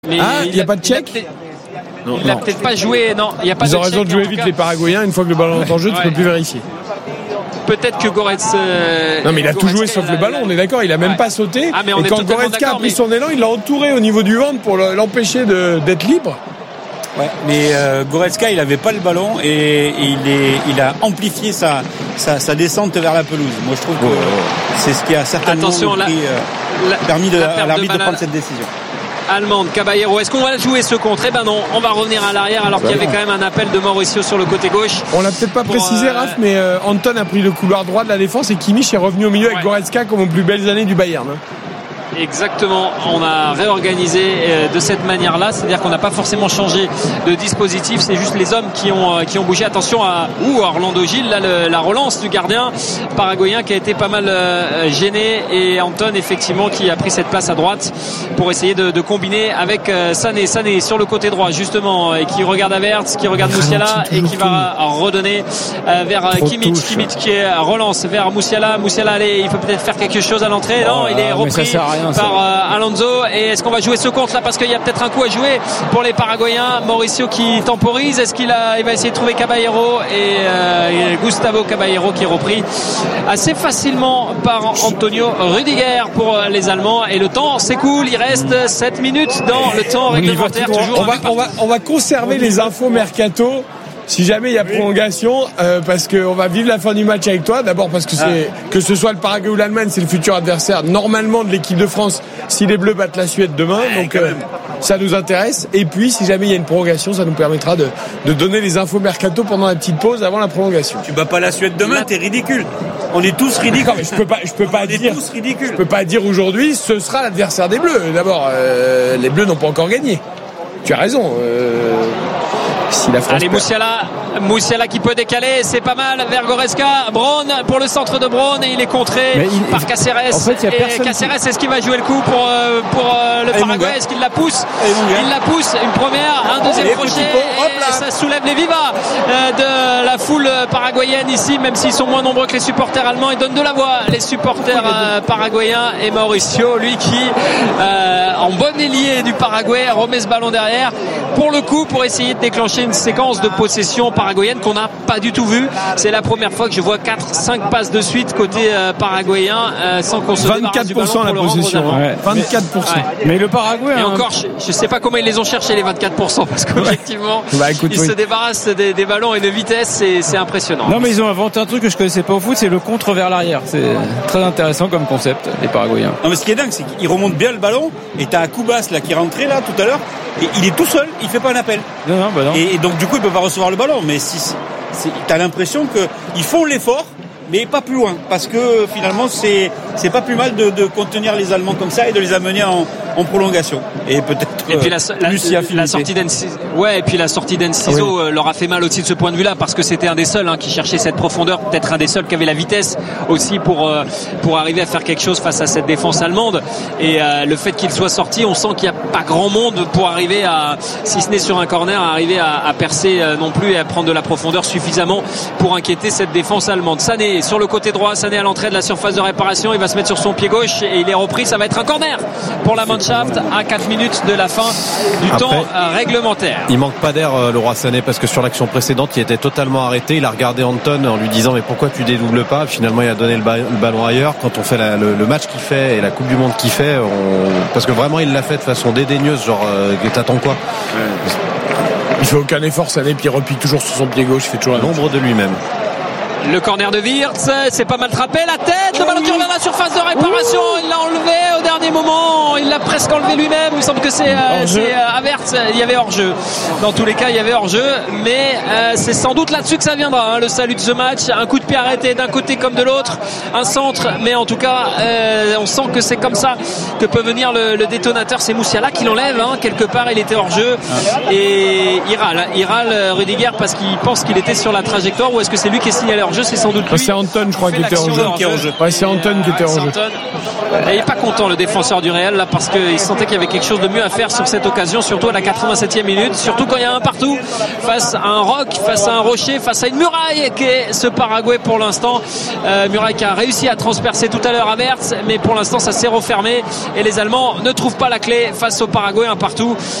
Il n'y a pas de Tchèque. Il n'a peut-être pas joué. Non, il n'y a pas de Tchèque. Ils ont raison de jouer vite les Paraguayens. Une fois que le ballon est en jeu, tu peux plus vérifier. Peut-être que Goretz. Non, mais il a tout joué sauf le ballon, on est d'accord. Il n'a même pas sauté. Et quand Goretzka a pris son élan, il l'a entouré au niveau du ventre pour l'empêcher d'être libre. Ouais, mais Goretzka, il avait pas le ballon et il a amplifié sa descente vers la pelouse. Moi, je trouve que c'est ce qui a certainement permis à l'arbitre de prendre cette décision. Allemande, Caballero. Est-ce qu'on va jouer ce contre? Eh ben non, on va revenir à l'arrière alors qu'il y avait quand même un appel de Mauricio sur le côté gauche. On l'a peut-être pas précisé, Raph, mais Anton a pris le couloir droit de la défense et Kimmich est revenu au milieu avec Goretzka comme aux plus belles années du Bayern. Exactement, on a réorganisé de cette manière-là, c'est-à-dire qu'on n'a pas forcément changé de dispositif, c'est juste les hommes qui ont bougé. Attention à Orlando Gil, là la relance du gardien paraguayen qui a été pas mal gêné, et Anton effectivement qui a pris cette place à droite pour essayer de combiner avec Sané sur le côté droit justement, et qui regarde Havertz, qui regarde Musiala et qui va redonner vers Kimmich qui relance vers Musiala. Allez, il peut peut-être faire quelque chose à l'entrée. Non, il est repris par Alonso. Et est-ce qu'on va jouer ce contre là, parce qu'il y a peut-être un coup à jouer pour les Paraguayens? Mauricio qui temporise, est-ce qu'il va essayer de trouver Caballero, et Gustavo Caballero qui est repris assez facilement par Antonio Rüdiger pour les Allemands. Et le temps s'écoule, il reste 7 minutes dans le temps réglementaire. On va conserver les infos mercato si jamais il y a prolongation, parce qu'on va vivre la fin du match avec toi. D'abord parce que ce soit le Paraguay ou l'Allemagne, c'est le futur adversaire normalement de l'équipe de France si les Bleus battent la Suède demain. Donc ça nous intéresse. Et puis si jamais il y a une prolongation, ça nous permettra de donner les infos mercato pendant la petite pause avant la prolongation. Tu bats pas la Suède demain, t'es ridicule. On est tous ridicules. Je peux pas dire aujourd'hui ce sera l'adversaire des Bleus. D'abord, les Bleus n'ont pas encore gagné. Tu as raison. Si la France Musiala qui peut décaler, c'est pas mal vers Goretzka. Braun pour le centre de Braun, et il est contré par Caceres. Et Caceres, est-ce qu'il va jouer le coup pour le Paraguay? Est-ce qu'il la pousse? Il la pousse, une première, un deuxième crochet, et ça soulève les vivas de la foule paraguayenne ici, même s'ils sont moins nombreux que les supporters allemands. Ils donnent de la voix, les supporters paraguayens, et Mauricio, lui qui en bon ailier du Paraguay, remet ce ballon derrière pour le coup, pour essayer de déclencher une séquence de possession paraguayenne qu'on n'a pas du tout vue. C'est la première fois que je vois 4-5 passes de suite côté paraguayen, sans qu'on se débarrasse du ballon pour la le possession, rendre 24%. Mais le Paraguay, et encore, je sais pas comment ils les ont cherchés les 24%, parce qu'objectivement ils se débarrassent des ballons et de vitesse, c'est impressionnant. Non, mais ils ont inventé un truc que je connaissais pas au foot, c'est le contre vers l'arrière. C'est très intéressant comme concept, les Paraguayens. Non, mais ce qui est dingue, c'est qu'ils remontent bien le ballon, et t'as Koubas là qui est rentré là tout à l'heure, et il est tout seul, il fait pas un appel. Non. Et donc du coup il peut pas recevoir le ballon, mais t'as l'impression qu'ils font l'effort, mais pas plus loin, parce que finalement c'est pas plus mal de contenir les Allemands comme ça et de les amener en prolongation. Et peut-être puis la sortie d'Enciso, et puis la sortie d'Enciso leur a fait mal aussi de ce point de vue-là, parce que c'était un des seuls qui cherchait cette profondeur, peut-être un des seuls qui avait la vitesse aussi pour arriver à faire quelque chose face à cette défense allemande. Et le fait qu'il soit sorti, on sent qu'il n'y a pas grand monde pour arriver à, si ce n'est sur un corner, à arriver à percer non plus, et à prendre de la profondeur suffisamment pour inquiéter cette défense allemande. Sané sur le côté droit, Sané à l'entrée de la surface de réparation, il va se mettre sur son pied gauche et il est repris. Ça va être un corner pour la Mannschaft à 4 minutes de la fin du temps réglementaire. Il manque pas d'air, le roi Sané, parce que sur l'action précédente il était totalement arrêté. Il a regardé Anton en lui disant mais pourquoi tu dédoubles pas? Finalement il a donné le ballon ailleurs. Quand on fait le match qu'il fait et la Coupe du Monde qu'il fait, parce que vraiment il l'a fait de façon dédaigneuse, genre t'attends quoi? Il fait aucun effort, Sané, puis il repique toujours sur son pied gauche, il fait toujours l'ombre de lui-même. Le corner de Wirtz, c'est pas mal trappé, la tête, le ballon qui revient à la surface de réparation, il l'a enlevé au dernier moment, il l'a presque enlevé lui-même. Il me semble que c'est Havertz, il y avait hors-jeu. Dans tous les cas, il y avait hors-jeu, mais c'est sans doute là-dessus que ça viendra, le salut de ce match. Un coup de pied arrêté d'un côté comme de l'autre, un centre, mais en tout cas, on sent que c'est comme ça que peut venir le détonateur. C'est Musiala qui l'enlève, quelque part, il était hors-jeu, et il râle Rüdiger parce qu'il pense qu'il était sur la trajectoire, ou est-ce que c'est lui qui est signalé hors-jeu? hors-jeu, c'est sans doute lui. C'est Anton, je crois, qui était en jeu. Ouais, c'est Anton qui était en jeu. Et il n'est pas content, le défenseur du Real, là, parce qu'il sentait qu'il y avait quelque chose de mieux à faire sur cette occasion, surtout à la 87e minute, surtout quand il y a un partout, face à un roc, face à un rocher, face à une muraille, qui est ce Paraguay pour l'instant. Muraille qui a réussi à transpercer tout à l'heure à Mertz, mais pour l'instant, ça s'est refermé, et les Allemands ne trouvent pas la clé face au Paraguay, un partout.